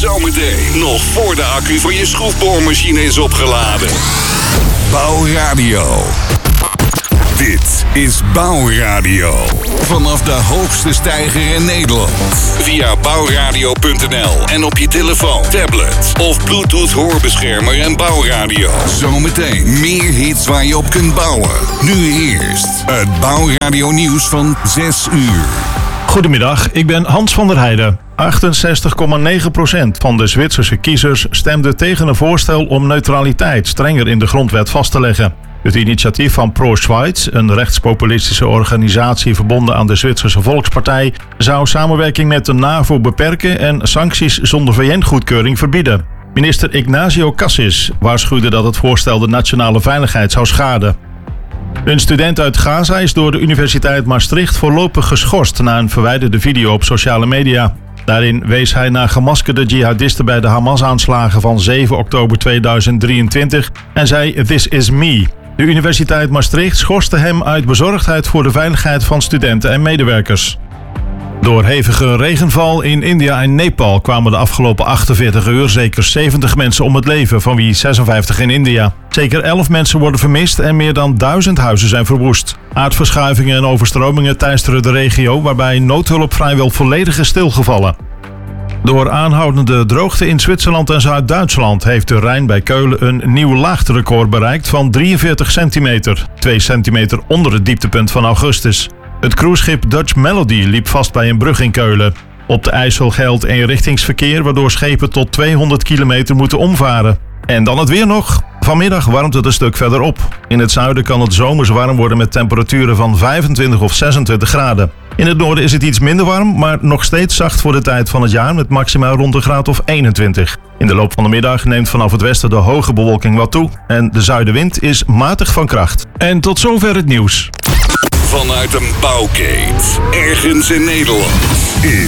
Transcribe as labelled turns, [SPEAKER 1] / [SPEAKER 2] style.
[SPEAKER 1] Zometeen, nog voor de accu van je schroefboormachine is opgeladen. Bouwradio. Dit is Bouwradio. Vanaf de hoogste steiger in Nederland. Via bouwradio.nl en op je telefoon, tablet of Bluetooth hoorbeschermer en Bouwradio. Zometeen meer hits waar je op kunt bouwen. Nu eerst het Bouwradio nieuws van 6 uur.
[SPEAKER 2] Goedemiddag, ik ben Hans van der Heijden. 68,9% van de Zwitserse kiezers stemde tegen een voorstel om neutraliteit strenger in de grondwet vast te leggen. Het initiatief van Pro-Schweiz, een rechtspopulistische organisatie verbonden aan de Zwitserse Volkspartij, zou samenwerking met de NAVO beperken en sancties zonder VN-goedkeuring verbieden. Minister Ignacio Cassis waarschuwde dat het voorstel de nationale veiligheid zou schaden. Een student uit Gaza is door de Universiteit Maastricht voorlopig geschorst na een verwijderde video op sociale media. Daarin wees hij naar gemaskerde jihadisten bij de Hamas-aanslagen van 7 oktober 2023 en zei "This is me". De Universiteit Maastricht schorste hem uit bezorgdheid voor de veiligheid van studenten en medewerkers. Door hevige regenval in India en Nepal kwamen de afgelopen 48 uur zeker 70 mensen om het leven, van wie 56 in India. Zeker 11 mensen worden vermist en meer dan 1000 huizen zijn verwoest. Aardverschuivingen en overstromingen teisteren de regio, waarbij noodhulp vrijwel volledig is stilgevallen. Door aanhoudende droogte in Zwitserland en Zuid-Duitsland heeft de Rijn bij Keulen een nieuw laagterecord bereikt van 43 centimeter. 2 centimeter onder het dieptepunt van augustus. Het cruiseschip Dutch Melody liep vast bij een brug in Keulen. Op de IJssel geldt eenrichtingsverkeer, waardoor schepen tot 200 kilometer moeten omvaren. En dan het weer nog. Vanmiddag warmt het een stuk verder op. In het zuiden kan het zomers warm worden met temperaturen van 25 of 26 graden. In het noorden is het iets minder warm, maar nog steeds zacht voor de tijd van het jaar met maxima rond een graad of 21. In de loop van de middag neemt vanaf het westen de hoge bewolking wat toe en de zuidenwind is matig van kracht. En tot zover het nieuws.
[SPEAKER 1] Vanuit een bouwkeet, ergens in Nederland.